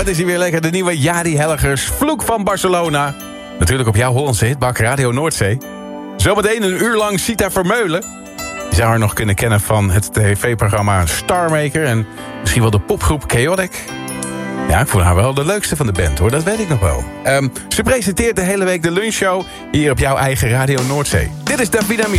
wat is hij weer lekker. De nieuwe Jari Hellegers, Vloek van Barcelona. Natuurlijk op jouw Hollandse hitbak Radio Noordzee. Zometeen een uur lang Sita Vermeulen. Je zou haar nog kunnen kennen van het tv-programma Starmaker... en misschien wel de popgroep Chaotic. Ja, ik vond haar wel de leukste van de band, hoor. Dat weet ik nog wel. Ze presenteert de hele week de lunchshow hier op jouw eigen Radio Noordzee. Dit is Davina Michel.